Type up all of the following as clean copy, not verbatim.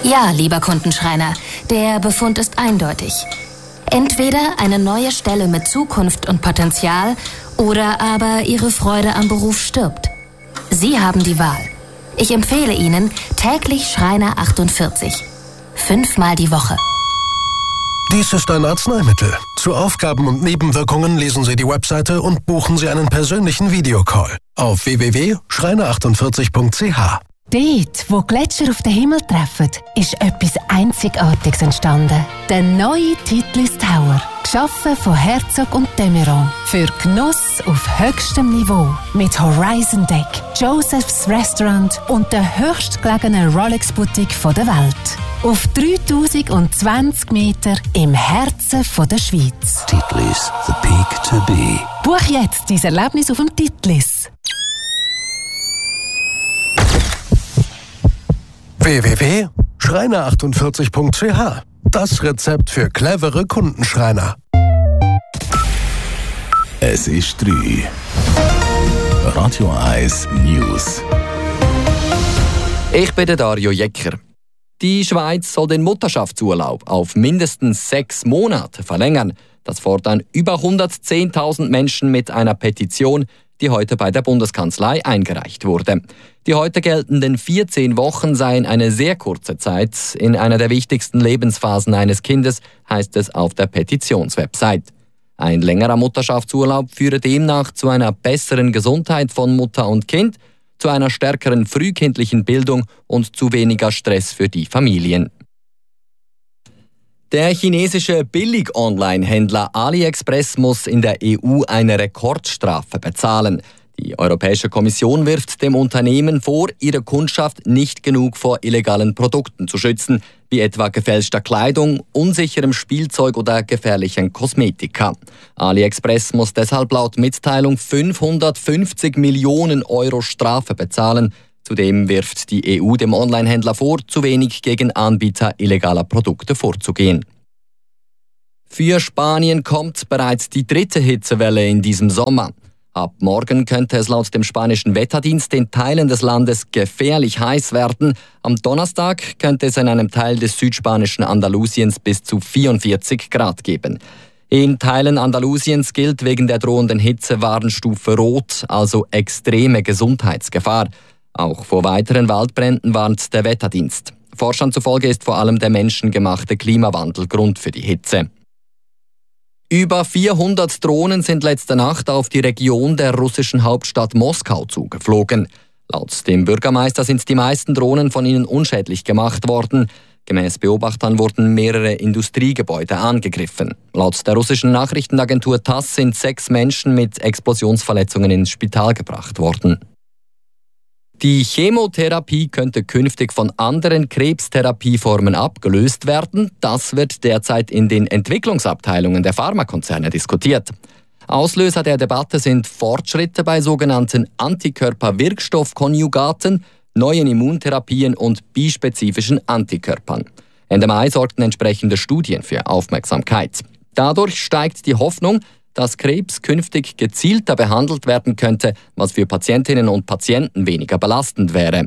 Ja, lieber Kundenschreiner, der Befund ist eindeutig. Entweder eine neue Stelle mit Zukunft und Potenzial oder aber Ihre Freude am Beruf stirbt. Sie haben die Wahl. Ich empfehle Ihnen täglich Schreiner 48. 5-mal die Woche. Dies ist ein Arzneimittel. Zu Aufgaben und Nebenwirkungen lesen Sie die Webseite und buchen Sie einen persönlichen Videocall auf www.schreiner48.ch. Dort, wo Gletscher auf den Himmel treffen, ist etwas Einzigartiges entstanden. Der neue Titlis Tower. Geschaffen von Herzog und de Meuron. Für Genuss auf höchstem Niveau. Mit Horizon Deck, Joseph's Restaurant und der höchstgelegenen Rolex-Boutique der Welt. Auf 3020 Meter im Herzen der Schweiz. Titlis, the peak to be. Buch jetzt dein Erlebnis auf dem Titlis. www.schreiner48.ch. Das Rezept für clevere Kundenschreiner. Es ist 3. Radio 1 News. Ich bin der Dario Jecker. Die Schweiz soll den Mutterschaftsurlaub auf mindestens 6 Monate verlängern. Das fordern über 110.000 Menschen mit einer Petition, die heute bei der Bundeskanzlei eingereicht wurde. Die heute geltenden 14 Wochen seien eine sehr kurze Zeit in einer der wichtigsten Lebensphasen eines Kindes, heißt es auf der Petitionswebsite. Ein längerer Mutterschaftsurlaub führe demnach zu einer besseren Gesundheit von Mutter und Kind, zu einer stärkeren frühkindlichen Bildung und zu weniger Stress für die Familien. Der chinesische Billig-Online-Händler AliExpress muss in der EU eine Rekordstrafe bezahlen. Die Europäische Kommission wirft dem Unternehmen vor, ihre Kundschaft nicht genug vor illegalen Produkten zu schützen, wie etwa gefälschter Kleidung, unsicherem Spielzeug oder gefährlichen Kosmetika. AliExpress muss deshalb laut Mitteilung 550 Millionen Euro Strafe bezahlen. Zudem wirft die EU dem Onlinehändler vor, zu wenig gegen Anbieter illegaler Produkte vorzugehen. Für Spanien kommt bereits die 3. Hitzewelle in diesem Sommer. Ab morgen könnte es laut dem spanischen Wetterdienst in Teilen des Landes gefährlich heiß werden. Am Donnerstag könnte es in einem Teil des südspanischen Andalusiens bis zu 44 Grad geben. In Teilen Andalusiens gilt wegen der drohenden Hitze Warnstufe Rot, also extreme Gesundheitsgefahr. Auch vor weiteren Waldbränden warnt der Wetterdienst. Forschern zufolge ist vor allem der menschengemachte Klimawandel Grund für die Hitze. Über 400 Drohnen sind letzte Nacht auf die Region der russischen Hauptstadt Moskau zugeflogen. Laut dem Bürgermeister sind die meisten Drohnen von ihnen unschädlich gemacht worden. Gemäß Beobachtern wurden mehrere Industriegebäude angegriffen. Laut der russischen Nachrichtenagentur TASS sind 6 Menschen mit Explosionsverletzungen ins Spital gebracht worden. Die Chemotherapie könnte künftig von anderen Krebstherapieformen abgelöst werden. Das wird derzeit in den Entwicklungsabteilungen der Pharmakonzerne diskutiert. Auslöser der Debatte sind Fortschritte bei sogenannten Antikörperwirkstoffkonjugaten, neuen Immuntherapien und bispezifischen Antikörpern. Ende Mai sorgten entsprechende Studien für Aufmerksamkeit. Dadurch steigt die Hoffnung, dass Krebs künftig gezielter behandelt werden könnte, was für Patientinnen und Patienten weniger belastend wäre.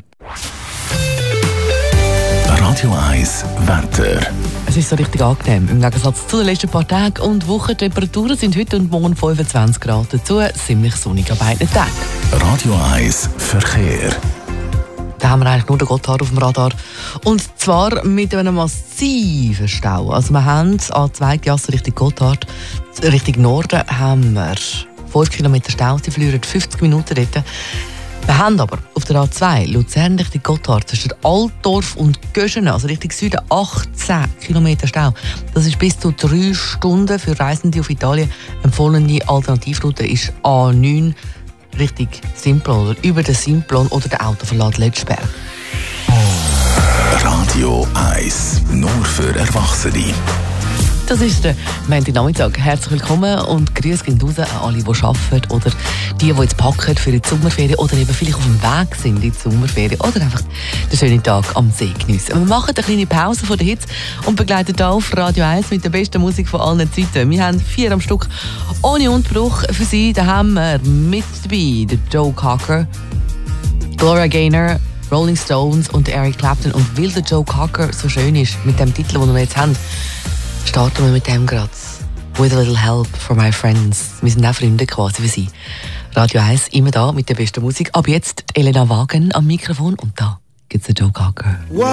Radio 1 Wetter. Es ist so richtig angenehm. Im Gegensatz zu den letzten paar Tagen und Wochen. Die Temperaturen sind heute und morgen 25 Grad. Dazu ziemlich sonnig an beiden Tagen. Radio 1 Verkehr. Da haben wir eigentlich nur den Gotthard auf dem Radar. Und zwar mit einem massiven Stau. Also wir haben A2 Gasse Richtung Gotthard. Richtung Norden haben wir 5 Kilometer Stau. Sie verlieren 50 Minuten dort. Wir haben aber auf der A2 Luzern Richtung Gotthard zwischen Altdorf und Göschenen, also Richtung Süden, 18 Kilometer Stau. Das ist bis zu 3 Stunden für Reisende auf Italien. Empfohlene Alternativroute ist A9 Richtung Simplon oder über den Simplon oder den Autoverlad Letschberg. Radio 1, nur für Erwachsene. Das ist der Montagnachmittag. Herzlich willkommen und Grüße gehen raus an alle, die arbeiten oder die jetzt packen für die Sommerferien oder eben vielleicht auf dem Weg sind in die Sommerferien oder einfach den schönen Tag am See geniessen. Wir machen eine kleine Pause von der Hitze und begleiten hier auf Radio 1 mit der besten Musik von allen Zeiten. Wir haben 4 am Stück ohne Unterbruch für Sie. Da haben wir mit dabei den Joe Cocker, Gloria Gaynor, Rolling Stones und Eric Clapton. Und weil der Joe Cocker so schön ist, mit dem Titel, den wir jetzt haben, starten wir mit dem gerade. With a little help from my friends. Wir sind auch Freunde quasi für sie. Radio 1 immer da mit der besten Musik. Ab jetzt Elena Wagen am Mikrofon und da gibt's den Joe Cocker.